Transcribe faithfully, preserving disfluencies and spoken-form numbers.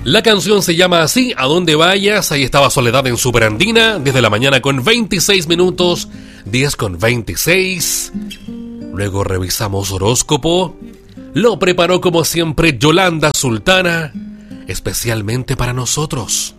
La canción se llama así, A Donde Vayas. Ahí estaba Soledad en Superandina, diez de la mañana con veintiséis minutos, diez con veintiséis. Luego revisamos horóscopo. Lo preparó como siempre Yolanda Sultana, especialmente para nosotros.